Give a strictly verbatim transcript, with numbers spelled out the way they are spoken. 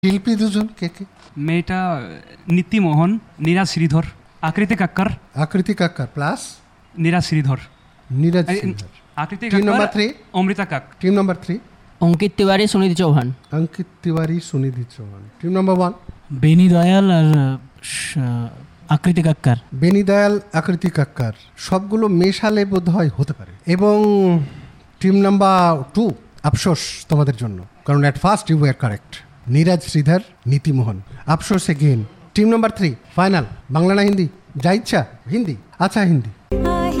শিল্পী দুজন কে কে? মেয়েটা নীতিমোহন, নীরা শ্রীধর, আকৃতি কাক্কার। আকৃতি কাক্কার প্লাস নীরা শ্রীধর। নীরজ শ্রীধর। আকৃতি টিম নাম্বার থ্রি, অমৃতা কাক। টিম নাম্বার থ্রি, অঙ্কিত তিওয়ারি, সুনিধি চৌহান। অঙ্কিত Tiwari, Sunidhi Chauhan. Team number one, বেনি দয়াল আর আকৃতি কাক্কার। বেনি দয়াল, আকৃতি কাক্কার, সবগুলো মেশালে বোধ হয় হতে পারে। এবং টিম নাম্বার টু, আফসোস তোমাদের জন্য, কারণ at first you were correct. Neeraj Sridhar, Neeti Mohan. আফসোস again. Team number three, final. Bangla না হিন্দি? যা ইচ্ছা, হিন্দি। আচ্ছা হিন্দি।